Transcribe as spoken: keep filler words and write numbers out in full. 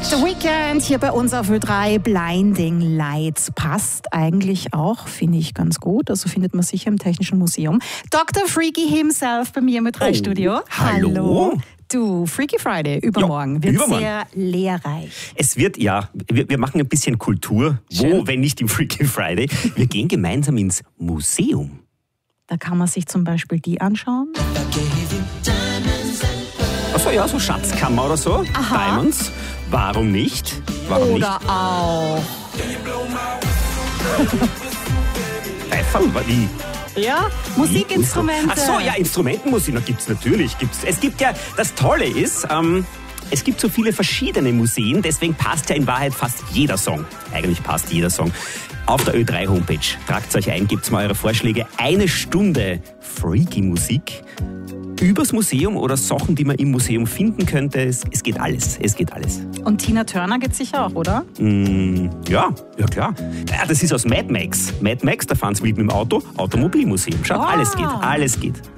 The Weeknd hier bei uns auf Ö drei, Blinding Lights. Passt eigentlich auch, finde ich, ganz gut. Also findet man sicher im Technischen Museum. Doktor Freaky himself bei mir im Ö drei Studio. Oh, hallo. Hallo. Du, Freaky Friday übermorgen Ja, wird übermorgen. sehr lehrreich. Es wird, ja, wir, wir machen ein bisschen Kultur. Schön. Wo, wenn nicht im Freaky Friday? Wir gehen gemeinsam ins Museum. Da kann man sich zum Beispiel die anschauen. Achso, ja, so Schatzkammer oder so. Aha. Diamonds. Warum nicht? Warum Oder auch. nicht? Pfeiferl? Wie? Ja, Musikinstrumente. Ach so, ja, Instrumentenmusik, na, gibt's natürlich. Gibt's. Es gibt ja, das Tolle ist, ähm, es gibt so viele verschiedene Museen, deswegen passt ja in Wahrheit fast jeder Song. Eigentlich passt jeder Song. Auf der Ö drei Homepage. Tragt euch ein, gebt's mal eure Vorschläge. Eine Stunde freaky Musik übers Museum oder Sachen, die man im Museum finden könnte. Es, es geht alles, es geht alles. Und Tina Turner geht sicher auch, oder? Mm, ja, ja klar. Ja, das ist aus Mad Max. Mad Max, da fahren sie mit dem Auto. Automobilmuseum. Schaut, Ah. alles geht, alles geht.